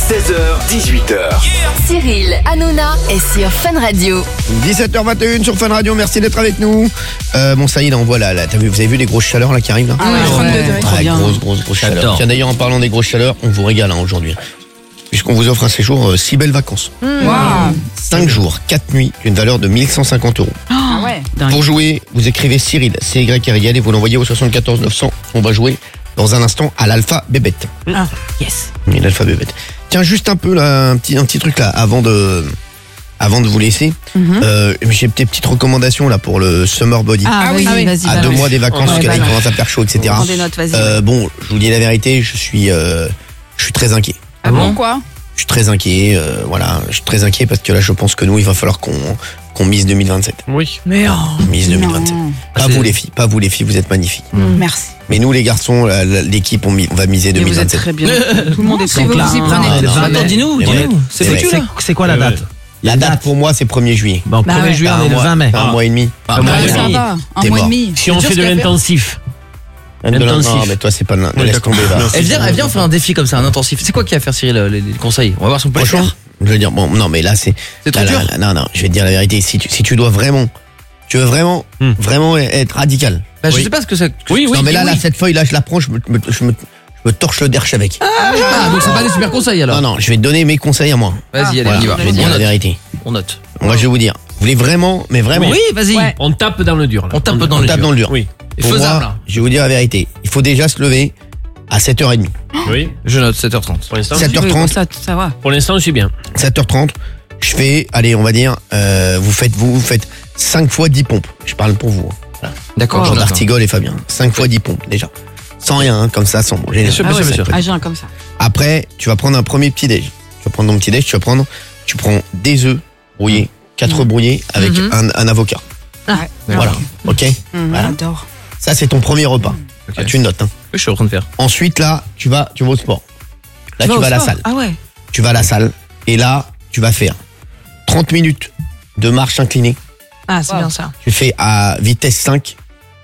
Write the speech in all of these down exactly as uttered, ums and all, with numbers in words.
seize heures dix-huit heures. Cyril Hanouna est sur Fun Radio. dix-sept heures vingt et une sur Fun Radio, merci d'être avec nous. Euh, bon ça y est, là on voit là, là t'as vu, vous avez vu les grosses chaleurs là qui arrivent là? Ah ouais, trente-deux degrés. Ouais, grosse, grosse, grosse chaleur. J'adore. Tiens d'ailleurs en parlant des grosses chaleurs, on vous régale hein, aujourd'hui. Puisqu'on vous offre un séjour euh, six belles vacances. Wow. cinq jours, quatre nuits, d'une valeur de mille cent cinquante euros. Ah ouais. Pour jouer, vous écrivez Cyril, C Y R I L et vous l'envoyez au soixante-quatorze neuf cents. On va jouer dans un instant à l'Alpha Bébête. Ah, yes. Oui, l'Alpha Bébête. Tiens, juste un peu là, un petit, un petit truc là, avant de, avant de vous laisser. Mhm. Euh, j'ai des petites recommandations là pour le Summer Body. Ah, oui, Ah oui. vas-y. à deux balance. mois des vacances, Ouais, parce que là, il balance. commence à faire chaud, et cetera. Prends des notes, vas-y. Euh, bon, je vous dis la vérité, je suis, euh, je suis très inquiet. Ah bon, quoi? Je suis très inquiet, euh, voilà, je suis très inquiet parce que là, je pense que nous, il va falloir qu'on, qu'on mise deux mille vingt-sept. Oui. Mais oh, Mise deux mille vingt-sept. non. Pas Ah, c'est- vous les filles, pas vous les filles, vous êtes magnifiques. Merci. Mais nous les garçons, la- la- l'équipe, on, mi- on va miser Mais vous êtes deux mille vingt-sept. très bien. Tout le monde est très vous bien. vous y prenez. Non, non, Attends, mais- dis-nous, mais dis-nous. ouais. C'est Mais foutu ouais. là. C'est quoi la Ouais, date? La date pour moi, c'est premier juillet. Bon, Bah premier ouais. juillet, Un on est le mois- vingt mai. Un mois et demi. Ah, Ah, mois ouais, et Ça demi. va, un T'es mois et mort. demi. Si on C'est fait de dur ce qu'elle l'intensif. Intensif. Non, mais toi, c'est pas de l'in- Oui, laisse d'accord. tomber, va. Elle vient, elle vient faire un défi comme ça, un intensif. C'est quoi qu'il y a à faire, Cyril, les, les conseils? On va voir si on peut le Franchement, faire. je veux dire, bon, non, mais là, c'est. C'est trop là, là, dur. là, non, non, je vais te dire la vérité. Si tu, si tu dois vraiment. Tu veux vraiment, Hmm. vraiment être radical. Bah, je Oui. sais pas ce que c'est. Oui, oui. non, mais là, oui. là, cette feuille, là, je la prends, je me, je me, je me, je me torche le derche avec. Ah, donc c'est pas des super conseils alors. Non, non, je vais te donner mes conseils à moi. Vas-y, allez, Voilà, on y va. je vais te dire On la note. vérité. On note. Moi, je vais vous dire. Vous voulez vraiment, mais vraiment. Oui, vas-y. Ouais. On tape dans le dur. Là. On tape dans on le tape dur. dans le dur. Oui. Et Pour faisable moi, là. je vais vous dire la vérité. Il faut déjà se lever à sept heures trente. Oui. Je note sept heures trente. Pour l'instant, sept heures Oui, trente. Ça, ça va. pour l'instant, je suis bien. sept heures trente. Je fais, allez, on va dire, euh, vous faites, vous, vous faites cinq fois dix pompes. Je parle pour vous. Hein. D'accord, je Jean note. d'Artigol et Fabien. cinq fois dix pompes, déjà. Sans rien, hein, comme ça, sans manger. Bien sûr, Ah bien ouais, sûr, bien sûr. À jeun comme ça. Après, tu vas prendre un premier petit déj. Tu vas prendre ton petit déj, tu vas prendre, tu prends des œufs brouillés, quatre œufs brouillés avec Mhm. un, un avocat. Ah, Voilà. Ok? Mmh, Voilà. J'adore. Ça, c'est ton premier repas. Ok. Ah, tu notes, hein. Je suis en train de faire. Ensuite, là, tu vas, tu vas au sport. Là, tu, au vas à la sport. salle. Ah ouais. Tu vas à la salle. Et là, tu vas faire trente minutes de marche inclinée. Ah, c'est bien ça. Tu fais à vitesse cinq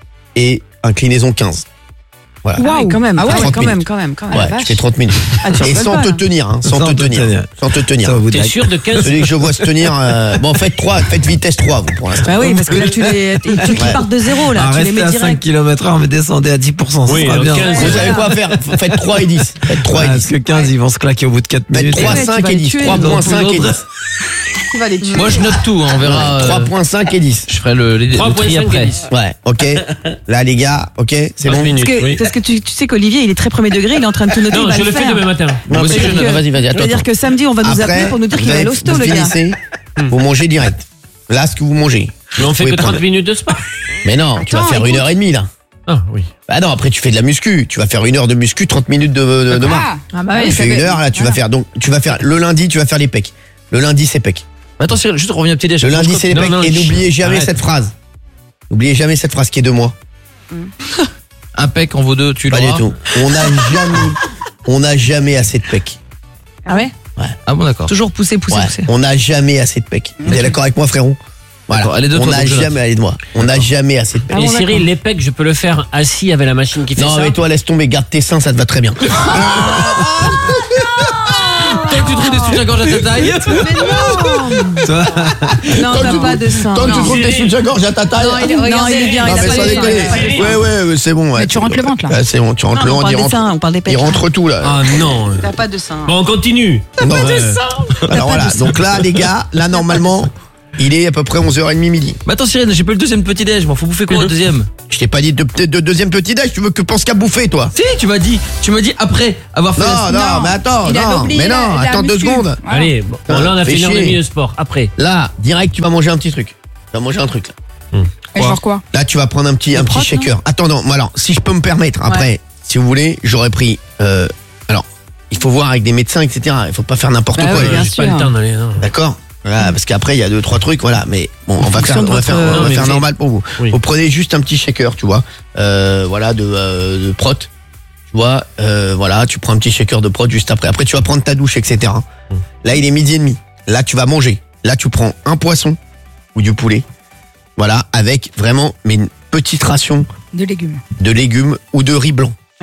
et inclinaison quinze. Voilà. Ah ouais, quand même. Ah ouais, Ah ouais, trente quand même, minutes. quand même, quand même. Ouais, tu fais trente minutes. Ah, tu Et rigoles sans pas, te là. tenir, hein, sans, Sans te te tenir. tenir. Sans te tenir. Ça, vous T'es dites- sûr de quinze? Celui que je vois se tenir, euh, bon, faites trois, faites vitesse trois, vous, pour l'instant. Bah oui, parce que là, tu les, tu tu Ouais. partes de zéro, là. Tu les Restez mets à cinq direct. kilomètres heure, mais descendez à dix pour cent. Oui, ça sera alors bien. quinze. Vous savez quoi faire? Faites trois et dix. Faites trois Ah, et parce dix. que quinze, ils vont se claquer au bout de quatre Faites minutes. trois, Ouais, tu cinq vas et les dix. tuer, trois donc, point cinq et l'autre. dix. Tu vas les tuer. Moi, je note tout, hein, on verra. euh, trois point cinq et dix. Je ferai le, les, le trois point tri cinq et après. dix. Ouais, ok. Là, les gars, ok, c'est trente bon. minutes, Parce que, oui. parce que tu, tu sais qu'Olivier, il est très premier degré, il est en train de tout noter. il Non, va je le fais faire. demain matin. Non, aussi, mais- je note. Vas-y, vas-y, attends. C'est-à-dire attends. que samedi, on va nous Après, appeler pour nous dire qu'il vous va avez- à l'hosto, vous le gars. finissez, vous mangez direct. Là, ce que vous mangez. Mais on fait Vous que pouvez trente prendre- minutes de sport. Mais non, tu vas Attends, faire une écoute. heure et demie, là. Ah oui. Bah non, après, tu fais de la muscu. Tu vas faire une heure de muscu, trente minutes de, de, de marche. Ah, Ah bah Tu oui, fais une heure, là, tu vas faire, donc, tu vas faire, le lundi, tu vas faire les pecs. Le lundi, c'est pecs. Attends, Cyril, juste revenir au petit déj. Le lundi, c'est les Non, pecs. non, Et chut, n'oubliez jamais arrête. cette phrase. N'oubliez jamais cette phrase qui est de moi. Un pec en vaut deux, tu Pas l'auras. du tout. On n'a jamais, on n'a jamais assez de pecs. Ah ouais? Ah bon, d'accord. Toujours pousser, pousser, Ouais. pousser. On n'a jamais assez de pecs. Vous êtes d'accord avec moi, frérot? Voilà. D'accord, allez, de On toi, n'a donc je note. jamais, allez de moi. On n'a jamais assez de pecs. Ah Et bon, Cyril, d'accord. les pecs, je peux le faire assis avec la machine qui fait Non, ça. mais toi, laisse tomber, garde tes seins, ça te va très bien. Tant que tu trouves des soutiens-gorge à ta taille. Toi, Non, t'as pas de sein. Tant que tu Non. trouves tes soutiens-gorge à ta taille. Non, il est, non, il est bien, Non, il a mais pas sans de sein, déconner. il a pas de sein. Ouais, ouais, ouais, c'est bon. ouais. Mais tu rentres le ventre, là. Ah, c'est bon, tu rentres Non, le on ventre, parle il des rentre. seins, on parle des pecs. Il rentre tout, là. Ah non. T'as pas de sein. Bon, on continue. Non, ouais. Alors voilà, donc là, les gars, là, normalement, il est à peu près onze heures trente midi. Mais attends, Cyril, j'ai pas eu le deuxième petit déj. Moi, faut bouffer quoi, le deuxième? Je t'ai pas dit de, de, de deuxième petit déj, tu veux que pense qu'à bouffer, toi? Si, tu m'as dit, tu m'as dit après avoir fait. Non, non, Non, mais attends, il a non, oublié mais la- non, la attends deux muscu. secondes. Voilà. Allez, bon, bon, là on a Fais fait une heure et chier. demie de sport. Après. Là, direct, tu vas manger un petit truc. Tu vas manger un truc, là. Et genre quoi? Là, tu vas prendre un petit, un petit protes, shaker. Attends, non, moi, alors, si je peux me permettre, après, si vous voulez, j'aurais pris. Euh, alors, il faut voir avec des médecins, et cetera. Il faut pas faire n'importe Bah quoi. oui, les bien gars. J'ai pas sûr. le temps d'aller. non. D'accord? Voilà, parce qu'après, il y a deux, trois trucs, voilà. Mais bon, on va fonction faire, de on va votre- faire, on va Non, mais faire c'est- normal pour vous. Oui. Vous prenez juste un petit shaker, tu vois. Euh, voilà, de, euh, de prot. Tu vois, euh, voilà, tu prends un petit shaker de prot juste après. Après, tu vas prendre ta douche, et cetera. Là, il est midi et demi. Là, tu vas manger. Là, tu prends un poisson ou du poulet. Voilà, avec vraiment, mais une petite ration De légumes. de légumes ou de riz blanc.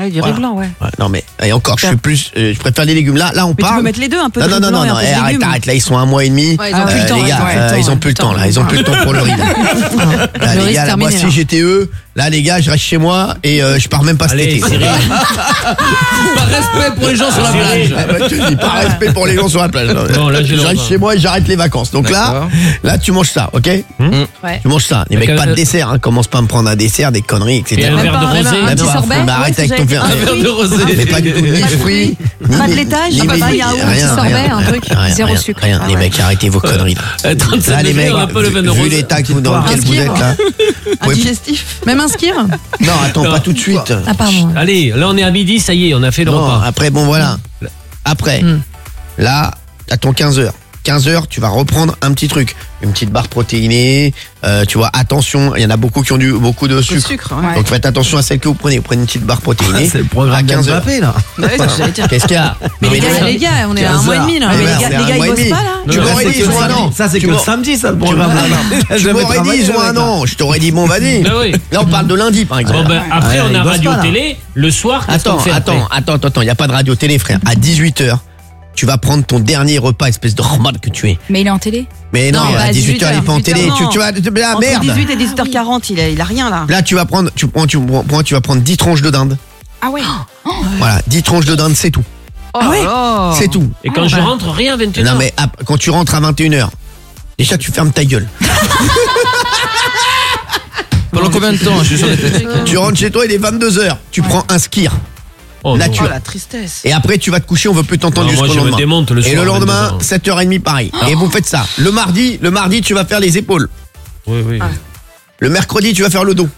Ah, du riz Voilà. blanc, ouais. Ouais, non mais et encore, je suis plus, euh, je préfère les légumes. Là, là on Mais tu parle. peux mettre les deux, un peu Non de non riz non blanc non et un non, peu de eh, arrête légumes. arrête. Là ils sont à un mois et demi. Ouais, ils ont plus le Euh, temps, les ouais, gars, ils ont plus le euh, temps, ils ont ouais, plus le temps là. putain. Ils ont plus le temps pour le riz. Là, Là, Le les riz, gars, c'est là, moi terminé, si là. j'étais eux, là les gars, je reste chez moi et euh, je pars même pas cet Allez, été. Cyril. Par respect pour les gens sur la plage. Ah bah, je te dis, par respect pour les gens sur la plage. Non, là, j'ai je le reste repas. chez moi et j'arrête les vacances. Donc là, D'accord. là tu manges ça, ok? Ouais. Tu manges ça. Les Mais mecs, quel- pas de dessert. Hein. Commence pas à me prendre un dessert, des conneries, et Et cetera. un Même verre pas, de même rosé. un Même petit pas. sorbet. Bah, arrête Ouais, avec si ton j'avais verre. fait Un verre de rosé. Mais pas du tout, ni fruits, ni Pas de ni- laitage, ni- pas ni- de yaourt, rien, un petit rien, sorbet, rien, un truc, rien, zéro rien, sucre. Rien, Ah les ouais. mecs, arrêtez vos conneries. là. Euh, trente-sept Là, les degrés, mecs, on n'a pas le vin de vu rosé. l'état que vous- dans lequel vous êtes là. Un Ouais. digestif. Même un skir. Non, attends, Non. pas tout de suite. Ah, pardon. Allez, là on est à midi, ça y est, on a fait le Non, repas. après, bon, voilà. Après, Mm. là, attends quinze heures. quinze heures, tu vas reprendre un petit truc. Une petite barre protéinée. euh, tu vois, attention, il y en a beaucoup qui ont du, beaucoup de Le sucre. sucre, ouais. Donc faites attention à celle que vous prenez. Vous prenez une petite barre protéinée. C'est le programme à quinze heures. d'Mbappé, là. Ouais, c'est ce que j'allais dire. Qu'est-ce qu'il y a Mais Non, les gars, tu- les gars, on est à un mois et demi là. Mais Mais les merde, gars, c'est les un gars, mois ils et bossent demi. pas là. Tu Non, m'aurais ça, dit, c'est ils que ont un le an. samedi. Ça, c'est Tu que le m'aurais- samedi, ça, le Tu programme. m'aurais- tu m'aurais dit, ils ont un an. Je t'aurais dit bon, vas-y. Ah oui. Là, on parle de lundi, par exemple. Bon, ben, après, Ouais, on il a bosse radio pas, là. télé. Le soir, qu'est-ce Attends, qu'on fait attends, après attends, attends, il n'y a pas de radio télé, frère. À dix-huit heures, tu vas prendre ton dernier repas, espèce de rhumad que tu es. Mais il est en télé. Mais non, Non, à bah, dix-huit heures, il est pas en dix-huit heures, télé. Tu, non. tu vas, ah, Entre merde. dix-huit et dix-huit heures quarante, il a, il a rien là. Là, tu vas prendre, tu prends, tu prends, tu vas prendre dix tranches de dinde. Ah ouais. Voilà, dix tranches de dinde, c'est tout. Ah ouais. C'est tout. Et quand je rentre, rien, vingt et une Non, heures. mais ap- quand tu rentres à vingt et une heures, déjà, tu fermes ta gueule. Pendant combien de temps? Je suis sûr d'être. Tu rentres chez toi, il est vingt-deux heures. Tu prends un skir. Oh, non. nature. Oh la tristesse. Et après, tu vas te coucher, on veut plus t'entendre Non, moi, jusqu'au je me lendemain. démonte le Et soir, le lendemain, vingt-deux heures. sept heures trente, pareil. Et vous faites ça. Le mardi, le mardi, tu vas faire les épaules. Oui, oui. Ah. Le mercredi, tu vas faire le dos.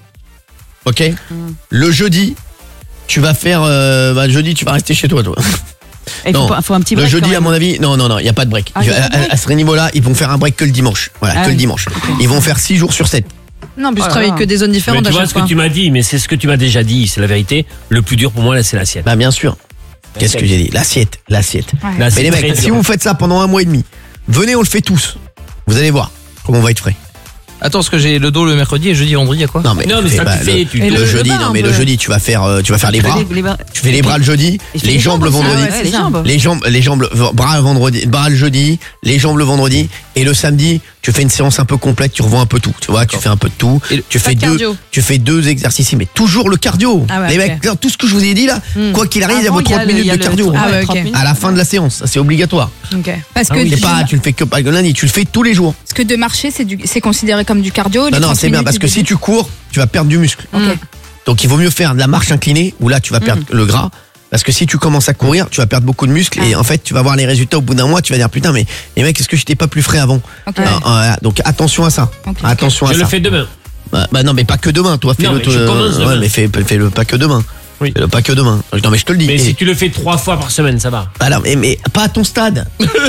Ok. Le jeudi, tu vas faire. Euh, bah, le jeudi, tu vas rester chez toi, toi. Il Non. faut, pas- faut un petit Le break. jeudi, quand à même. mon avis, non, non, non, il n'y a pas de break. Ah, y a Je- pas de à, break à ce niveau-là, ils vont faire un break que le dimanche. Voilà, Ah que le oui. dimanche. Ils vont faire six jours sur sept. Non, puis Oh je là travaille là. que des zones Mais différentes tu à vois chaque ce que fois. tu m'as dit, mais c'est ce que tu m'as déjà dit, c'est la vérité. Le plus dur pour moi, là, c'est l'assiette. Bah, bien sûr. Qu'est-ce que j'ai dit? L'assiette, l'assiette. Ouais. Là, Mais c'est les très mecs, dur. si vous faites ça pendant un mois et demi, venez, on le fait tous. Vous allez voir comment on va être frais. Attends, parce que j'ai le dos le mercredi et jeudi, vendredi, il y a quoi? Non, mais, Non, mais fais ça, pas tu fais, le, tu le te- jeudi, le bas, non, un mais peu. le jeudi, tu vas faire, euh, tu vas faire les bras. Les- les bras- Tu fais les bras le jeudi, Il fait les jambes le aussi. vendredi. Ah ouais, les jambes. Les jambes, les jambes, le bras le vendredi, bras le jeudi, les jambes le vendredi, et le samedi, tu fais une séance un peu complète, tu revends un peu tout, tu vois, tu fais un peu de tout, Et le- tu fais de deux, cardio. tu fais deux exercices, mais toujours le cardio. Ah ouais, les ok. mecs, non, tout ce que je vous ai dit là, Hmm. quoi qu'il arrive, il y a Avant, vos il y a trente le- minutes il y a de le- cardio. Ah ouais, trente ok. minutes. À la fin de la séance, ça, c'est obligatoire. Ok. Parce Ah que oui. C'est du- pas, tu le fais que pas le lundi, tu le fais tous les jours. parce que de marcher, c'est du, c'est considéré comme du cardio. les Non, non, trente c'est bien minutes parce que du si début. tu cours, tu vas perdre du muscle. Ok. Donc il vaut mieux faire de la marche inclinée où là tu vas perdre le gras. Parce que si tu commences à courir, tu vas perdre beaucoup de muscles et en fait tu vas voir les résultats au bout d'un mois, tu vas dire putain mais les mecs est-ce que j'étais pas plus frais avant? Ok. Ah, ah, Donc attention à ça. Ok. Attention à Je ça. le fais demain. Bah, bah non mais pas que demain, toi Non, fais-le mais je toi- commence ouais, demain. mais fais, fais-le pas que demain. Oui. Fais-le pas que demain. Non mais je te le dis. Mais Et- si tu le fais trois fois par semaine, ça va. Voilà, mais, mais pas à ton stade.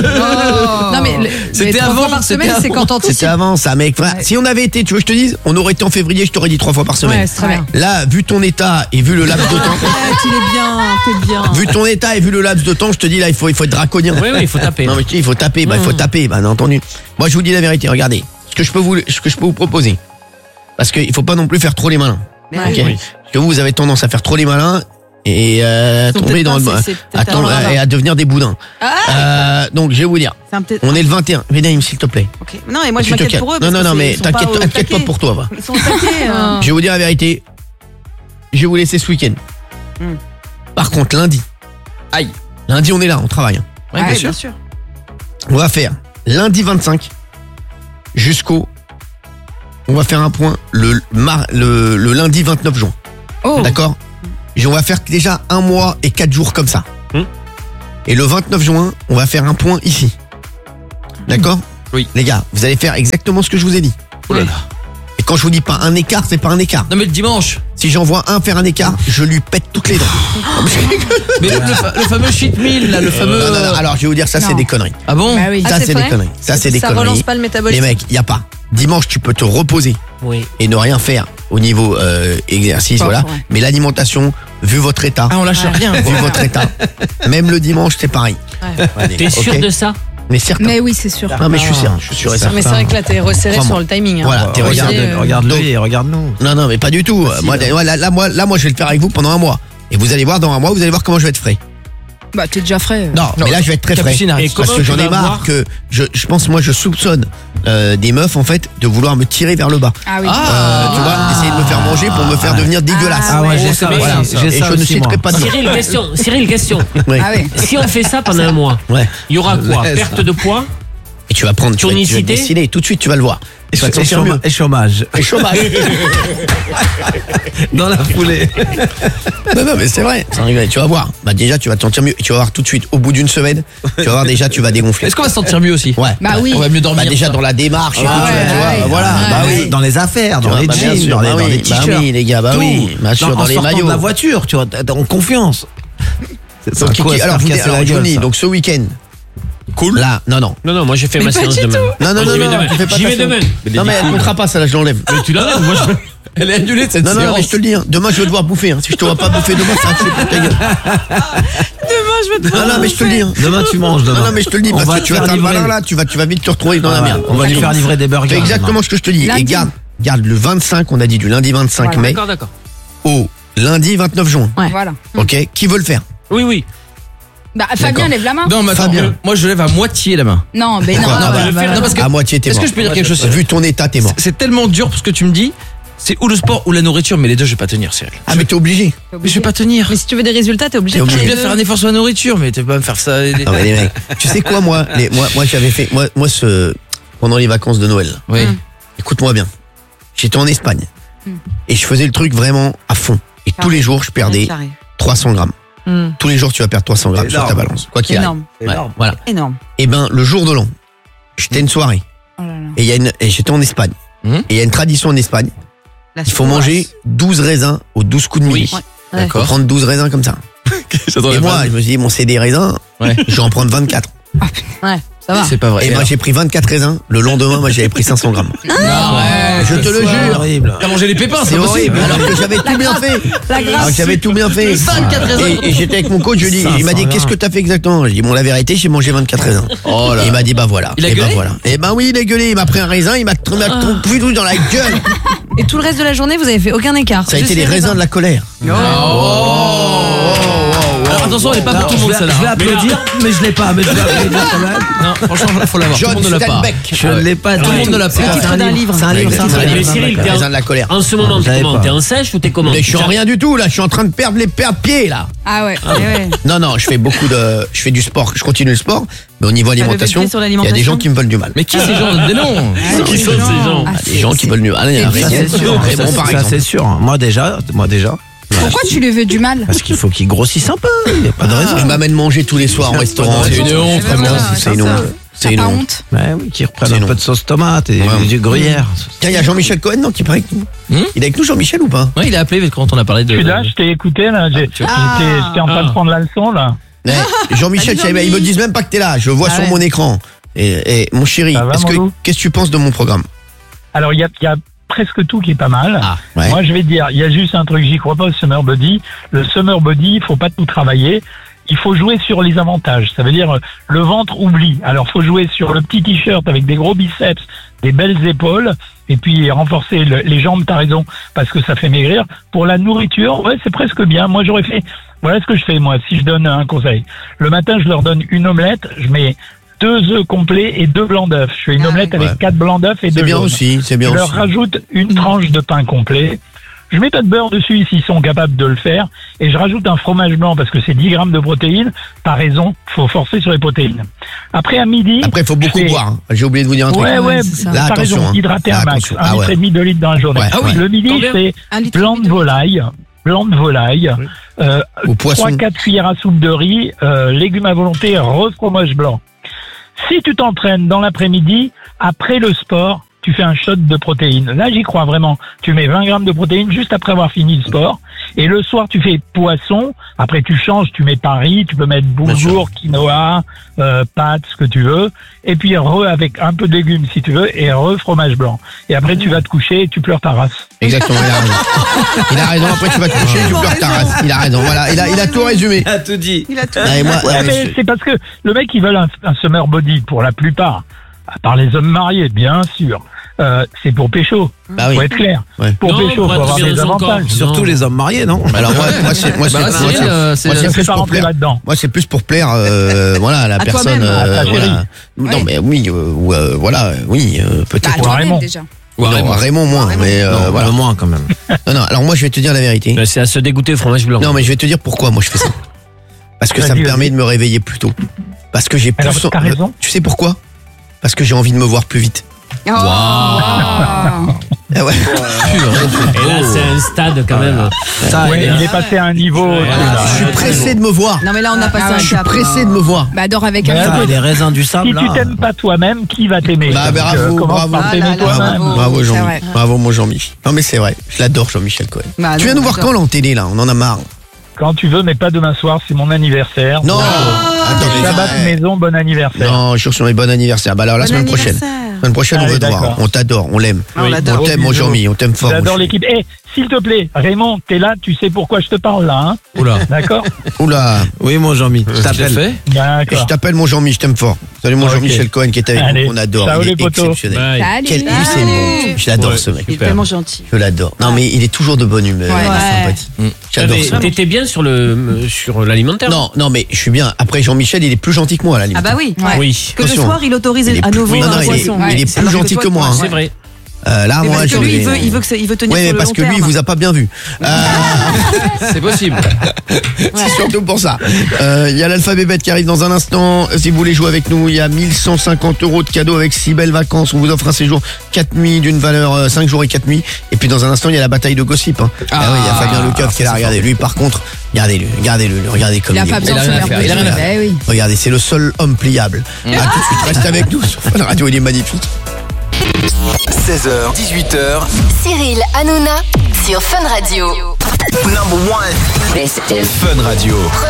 Non mais le- C'était mais trois avant, fois par c'était semaine, c'est avant. quand t'anticipes. C'était avant ça mec. Voilà. Ouais. Si on avait été, tu veux que je te dise, on aurait été en février, je t'aurais dit trois fois par semaine. Ouais, c'est très bien. Là, vu ton état et vu le laps de temps, Arrête, il est bien, t'es bien. vu ton état et vu le laps de temps, je te dis là, il faut, il faut être draconien. Oui, oui, il faut taper. Non mais je dis, il faut taper, bah il faut taper, bah non, entendu. Moi je vous dis la vérité, regardez, ce que je peux vous, ce que je peux vous proposer, parce qu'il faut pas non plus faire trop les malins, Mais ok oui. Parce que vous, vous avez tendance à faire trop les malins et euh, Ils sont tomber peut-être dans pas- le, c'est- c'est à, peut-être tomber- un radar. et à devenir des boudins. Euh, donc je vais vous dire, C'est un peut-être. on est le vingt et un, Vénaïm s'il te plaît. Ok. Non, et moi je Tu te m'inquiète calmes. pour eux. Non parce non que non c'est- mais ils sont t'inquiète, au t'inquiète pas taquet. pour toi, va. Ils sont au taquet. hein. Je vais vous dire la vérité, je vais vous laisser ce week-end. Hmm. Par contre lundi, aïe, lundi on est là, on travaille. hein. Ouais, Ouais, bien sûr. bien sûr. On va faire lundi vingt-cinq jusqu'au. On va faire un point le, mar- le, le lundi vingt-neuf juin. Oh. D'accord? Et on va faire déjà un mois et quatre jours comme ça. Hum. Et le vingt-neuf juin, on va faire un point ici. D'accord? Oui. Les gars, vous allez faire exactement ce que je vous ai dit. Oh là là. Et quand je vous dis pas un écart, c'est pas un écart. Non, mais le dimanche. Si j'en vois un faire un écart, je lui pète toutes les dents. Mais le, le fa- le fameux cheat meal, là, le fameux. Non, non, non, alors je vais vous dire, ça c'est Non. des conneries. Ah bon? Bah oui. Ça Ah, c'est c'est des vrai conneries. Ça c'est des Ça conneries. relance pas le métabolisme. Les mecs, il y a pas. Dimanche, tu peux te reposer Oui. et ne rien faire au niveau euh, exercice, Pas, voilà. ouais. Mais l'alimentation, vu votre état, Ah, on lâche rien. vu votre état, même le dimanche, c'est pareil. Allez, T'es sûr ok de ça? Mais certain. Mais oui, c'est sûr. Non, mais je suis sûr, je suis sûr et certain. Mais c'est vrai que là, t'es resserré Crois-moi. sur le timing. hein. Voilà, t'es Regarde, regardé. euh, Regarde-le Donc- et regarde-nous. Non, non, mais pas du tout. Moi, ouais, là, là, moi, là, moi, je vais le faire avec vous pendant un mois. Et vous allez voir dans un mois, vous allez voir comment je vais être frais. Bah, t'es déjà frais. Non, Non, mais là je vais être très frais. Capucine arrive. Et Parce comment que tu j'en ai vas marre voir que je, je pense moi je soupçonne euh, des meufs en fait de vouloir me tirer vers le bas. Ah oui. Euh, tu vois, essayer de me faire manger pour me faire devenir dégueulasse. Ah ouais, j'ai ça Voilà. aussi, Et ça. je ne citerai pas de nom. Cyril, question. Cyril, question. Ouais. Ah oui. Si on fait ça pendant un mois, Ouais. il y aura quoi? Laisse. Perte de poids? Et tu vas prendre, tu vas, tu vas te Tonicité dessiner, tout de suite tu vas le voir. Et, Tu vas te sentir chôma- mieux. et chômage. Et chômage. Dans la foulée. Non, non, mais c'est vrai, sans rigoler. Tu vas voir. Bah, déjà, tu vas te sentir mieux. Et tu vas voir tout de suite, au bout d'une semaine, tu vas voir déjà, tu vas dégonfler. Est-ce qu'on va se sentir mieux aussi? Ouais. Bah oui. On va mieux dormir. Bah, déjà, ça. dans la démarche, et tout, Ah tu ouais, vois, tu vois, ouais. voilà. Ouais. Bah Dans les- oui. Dans les affaires, Tu dans vois, les bah, bien jeans, sûr, dans les, bah dans oui, les bah t-shirts. oui, les gars, bah Tout. oui. Bien sûr, Dans- dans en les sortant maillots. de la voiture, tu vois, t'es en confiance. C'est Donc, un Kiki, coup à se alors, faire vous, casser alors, la je vous gueule, dis, ça. donc ce week-end. Cool. Là, non, non. Non, non, moi j'ai fait ma séance demain. Non, non, non, J'y vais non, demain. tu fais pas J'y ta vais séance. demain. Non, mais elle comptera pas, ça, là, je l'enlève. Mais tu l'enlèves, moi je. Elle est annulée cette Non, non, séance. mais je te le dis, hein. Demain, je vais devoir bouffer, hein. Si je te vois pas bouffer demain, c'est un clip pour ta gueule. Demain, je vais te Non, non, mais je te le dis, hein. Demain, tu manges. Demain. Non, non, mais je te le dis, On parce va que te tu vas faire être un livrer. malin, là, tu vas, tu vas vite te retrouver dans la merde. On va lui faire livrer des burgers. C'est exactement ce que je te dis. Lundi. Et garde, garde le vingt-cinq, on a dit du lundi vingt-cinq Voilà. mai D'accord, d'accord. au lundi vingt-neuf juin. Voilà. Ok? Qui veut le faire? Oui, oui. Bah, Fabien, lève la main. Non, mais attends, Fabien. moi je lève à moitié la main. Non, mais non. Pourquoi non, Ah bah, bah, non, parce que- À moitié, t'es Est-ce mort. que je peux dire quelque chose? Vu ton état, t'es mort. C'est tellement dur pour ce que tu me dis. C'est ou le sport ou la nourriture, mais les deux, je vais pas tenir, Cyril. Ah, mais t'es obligé. Mais je vais pas tenir. Mais si tu veux des résultats, t'es obligé T'es de obligé. Je faire vais les faire un deux. effort sur la nourriture, mais tu vas pas me faire ça. Ah, mais les mecs, tu sais quoi, moi, les- moi, moi, j'avais fait, moi, moi, ce, pendant les vacances de Noël, Oui. écoute-moi bien. J'étais en Espagne. Et je faisais le truc vraiment à fond. Et tous les jours, je perdais Carré. trois cents grammes. Hum. Tous les jours, tu vas perdre trois cents grammes sur ta Énorme. balance. Quoi qu'il arrive. Énorme. Ouais, voilà. Énorme. Et ben, le jour de l'an, j'étais une soirée. Oh là là. Et il y a une, et j'étais en Espagne. Mhm. Et il y a une tradition en Espagne. La Il faut sauce. manger douze raisins aux douze coups de midi. Oui. Ouais. Il faut prendre douze raisins comme ça. Et moi, je me suis dit, bon, c'est des raisins. Ouais. Je vais en prendre vingt-quatre. Ouais, ça va. C'est pas vrai. Et moi, j'ai pris vingt-quatre raisins. Le lendemain, moi, j'avais pris cinq cents grammes. ouais, Je te le jure. horrible. T'as mangé les pépins, C'est c'est horrible. possible. Alors que j'avais tout bien fait. La Alors grâce. que j'avais tout bien fait. vingt-quatre raisins. Et, et j'étais avec mon coach, je lui dis, il m'a dit, qu'est-ce que t'as fait exactement? Je dis, bon, la vérité, j'ai mangé vingt-quatre raisins. Oh là. Et il m'a dit, bah voilà. Il a et bah gueulé voilà. Et ben oui, il a gueulé. Il m'a pris un raisin, il m'a il m'a tout tout dans la gueule. Et tout le reste de la journée, vous avez fait aucun écart. Ça a été Juste les raisins de la colère. Alors attention, elle est pas pour tout le monde, je vais, celle-là. je vais applaudir, mais je l'ai pas. Mais je vais applaudir quand même. Non, franchement, il faut l'avoir. Tout le John monde ne l'a pas. Steinbeck. Je ne l'ai pas. Tout le monde ne l'a pas. C'est le titre un d'un livre. C'est un livre, c'est un Ouais, Mais livre. Cyril, Les t'es raisins en, de la colère. en ce moment, Je t'es savais comment? pas. T'es en sèche ou t'es comment? Mais je suis en rien du tout là, je suis en train de perdre les perdre pieds là. Ah ouais. Eh ouais. Non non, je fais beaucoup de je fais du sport, je continue le sport, mais au niveau levé le alimentation, pied sur il y a des l'alimentation gens qui me veulent du mal. Mais qui ces gens? Des noms. Qui sont ces gens? Ah, Des gens qui veulent du mal. Ah, il y a Ça, rien. c'est sûr. Mais bon, Ça, par ça, exemple. c'est sûr. Moi déjà, moi déjà. Pourquoi tu lui veux du mal? Parce qu'il faut qu'il grossisse un peu. Il n'y a pas de raison. Je m'amène manger tous les soirs au restaurant. C'est une honte, vraiment. vraiment. C'est une honte. C'est T'as une pas honte. honte? Ouais, oui, qui reprennent C'est un non. peu de sauce tomate et Ouais. du gruyère. Tiens, il y a Jean-Michel Cohen non qui paraît avec nous. Hmm Il est avec nous Jean-Michel ou pas? Ouais, il a appelé quand on a parlé de. Je suis là, je t'ai écouté, là. J'ai- J'étais j'étais en train de Ah. prendre la leçon, là. Ouais. Jean-Michel, Salut, ils me disent même pas que t'es là, je le vois Ah sur ouais. mon écran. Et, et mon chéri, Ça va, est-ce que Molo qu'est-ce que tu penses de mon programme? Alors, il y a, il y a presque tout qui est pas mal. Ah, ouais. Moi, je vais te dire, il y a juste un truc, j'y crois pas au summer body. Le summer body, il faut pas tout travailler. Il faut jouer sur les avantages. Ça veut dire, euh, le ventre oublie. Alors, faut jouer sur le petit t-shirt avec des gros biceps, des belles épaules, et puis renforcer le- les jambes, t'as raison, parce que ça fait maigrir. Pour la nourriture, ouais, c'est presque bien. Moi, j'aurais fait, voilà ce que je fais, moi, si je donne un conseil. Le matin, je leur donne une omelette, je mets deux œufs complets et deux blancs d'œufs. Je fais une Ah omelette ouais. avec quatre blancs d'œufs et C'est deux bien jaunes. aussi, c'est bien Je leur aussi. rajoute une tranche de pain complet. Je mets pas de beurre dessus s'ils sont capables de le faire. Et je rajoute un fromage blanc parce que c'est dix grammes de protéines. T'as raison, faut forcer sur les protéines. Après, à midi. Après, il faut beaucoup je fais- boire. hein. J'ai oublié de vous dire un truc. Ouais, ouais, c'est ça. Là, t'as attention, raison, hein. hydrater Là, un max. attention. Un Ah litre ouais. et demi, deux litres dans la journée. Ouais, Ah oui. Le midi, Combien je fais Un litre blanc et de demi de- volaille, blanc de volaille, euh, Au poisson. trois quatre cuillères à soupe de riz, euh, légumes à volonté, refromage blanc. Si tu t'entraînes dans l'après-midi, après le sport, tu fais un shot de protéines. Là, j'y crois vraiment. Tu mets vingt grammes de protéines juste après avoir fini le sport. Et le soir, tu fais poisson. Après, tu changes, tu mets paris, tu peux mettre bourgour, quinoa, euh, pâtes, ce que tu veux. Et puis, re avec un peu de légumes si tu veux, et re fromage blanc. Et après, tu vas te coucher et tu pleures ta race. Exactement, il a raison. Il a raison, après tu vas te coucher, tu pleures ta race. Il a raison, voilà, il a, il a tout résumé. Il a tout dit. Il a tout. Ah, et moi, Ouais, ah, mais je- c'est parce que le mec, ils veulent un, un summer body pour la plupart, à part les hommes mariés, bien sûr. euh, c'est pour pécho. Bah oui. Faut être clair. Ouais. Pour Non, pécho, pour faut être avoir bien des dans son corps. avantages. Surtout Non. les hommes mariés, non? Alors moi, moi c'est moi c'est Bah, moi, Cyril, c'est- euh, c'est moi, c'est Je ne plus vais pas pour rentrer plaire. là-dedans. Moi c'est plus pour plaire euh, voilà à la À personne toi-même, à ta voilà. chérie. Non Ouais. mais oui euh, ou, euh, voilà oui euh, Bah, peut-être. Pour toi-même Raymond. déjà. Ouais, non, Raymond. Raymond moins mais euh, Non, voilà. le moins quand même. Non non alors moi je vais te dire la vérité. Bah, c'est à se dégoûter fromage blanc. Non mais je vais te dire pourquoi moi je fais ça. Parce que ça Vas-y, me vas-y. permet de me réveiller plus tôt. Parce que j'ai plus Alors, t'as raison. Tu sais pourquoi? Parce que j'ai envie de me voir plus vite. Oh. Ah ouais. Et là, c'est un stade quand même. Ça, Ouais, il est- il est passé à un niveau. Ouais, au-dessus, ouais, là. Je suis pressé de me voir. Non, mais là, on a passé Ah ouais, un Je suis cap. pressé de me voir. Bah, dors avec Ouais, un ça, ouais. les raisins du Si sable, tu là. t'aimes pas toi-même, qui va t'aimer? Bah, Donc, bravo, commence bravo. par Ah t'aimer là là, toi-même. bravo. Bravo C'est Jean. vrai. Bravo mon Jean-Mi. Non mais c'est vrai, je l'adore Jean-Michel Cohen. Bah, Tu viens non, nous voir d'accord. quand là en télé là? On en a marre. Quand tu veux, mais pas demain soir, c'est mon anniversaire. Non. Donc, Attends, mais- Shabbat maison, bon anniversaire. Non, je suis sur mes bon anniversaire. Bah alors la Bon semaine prochaine. anniversaire. La semaine prochaine on Allez, veut te voir. d'accord. On t'adore, on l'aime. Ah, on l'adore. On t'aime mon Bisous. Jean-Mi, on t'aime fort. J'adore mon l'équipe. Eh, s'il te plaît, Raymond, t'es là, tu sais pourquoi je te parle là, hein? Oula. D'accord? chou. Oula. Oui, mon Jean-Mi. Je Je l'ai t'appelle. fait. Je D'accord. t'appelle mon Jean-Mi, je t'aime fort. Salut mon Ok. Jean-Michel Cohen qui est avec Allez. nous, on adore. Ciao, Il les est potos. exceptionnel. Bye. Salut. Quel lui c'est bon. Je l'adore Ouais. ce mec. Il est Super. tellement gentil. Je l'adore. Non mais il est toujours de bonne humeur, Ouais. il est Ouais. sympathique. Mm. J'adore Mais ce mec. T'étais bien sur le sur l'alimentaire. Non, non mais je suis bien. Après Jean-Michel, il est plus gentil que moi à la limite. Ah bah oui. Ouais. Oui. Que le Attention. soir, il autorise Il est à plus- nouveau non, non, un il est- poisson. il est Ouais. plus Alors gentil toi, que moi, toi, hein. C'est ouais. vrai. Euh, là Mais moi parce que j'en lui, ai- il veut, il veut que ça- il veut tenir Oui, sur mais le parce long que lui, il terme. vous a pas bien vu. Euh, C'est possible. c'est surtout pour ça. Euh, Il y a l'alphabet bête qui arrive dans un instant. Si vous voulez jouer avec nous, il y a mille cent cinquante euros de cadeaux avec six belles vacances. On vous offre un séjour quatre nuits d'une valeur euh, cinq jours et quatre nuits. Et puis dans un instant, il y a la bataille de gossip. Hein. Ah, oui, il y a Fabien Lecoeuf qui l'a regardé. Lui, par contre, regardez-le, regardez-le, regardez comme Il a il est pas beau. besoin de Il a se rien à faire faire, il a rien à plaisir. Eh oui. Regardez, c'est le seul homme pliable. Ah, tout de suite, reste avec nous sur Fun Radio, il est magnifique. seize heures, dix-huit heures, Cyril Hanouna sur Fun Radio. number one. This is Fun Radio.